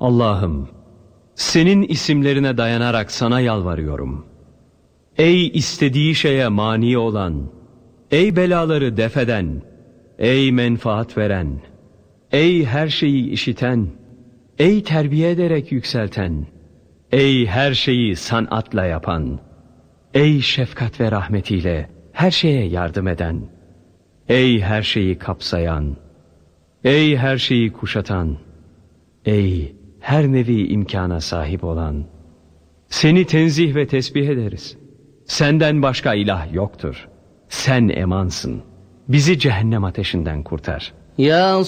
Allah'ım, senin isimlerine dayanarak sana yalvarıyorum. Ey istediği şeye mani olan, ey belaları defeden, ey menfaat veren, ey her şeyi işiten, ey terbiye ederek yükselten, ey her şeyi sanatla yapan, ey şefkat ve rahmetiyle her şeye yardım eden, ey her şeyi kapsayan, ey her şeyi kuşatan, ey her nevi imkana sahip olan, seni tenzih ve tesbih ederiz. Senden başka ilah yoktur. Sen emansın. Bizi cehennem ateşinden kurtar. Ya